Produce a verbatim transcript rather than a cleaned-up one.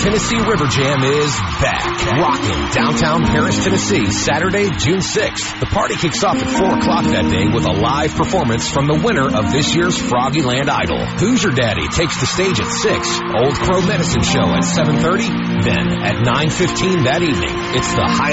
Tennessee River Jam is back. Rockin' downtown Paris, Tennessee, Saturday, June sixth. The party kicks off at four o'clock that day with a live performance from the winner of this year's Froggyland Idol. Who's Your Daddy takes the stage at six. Old Crow Medicine Show at seven thirty. Then at nine fifteen that evening, it's the High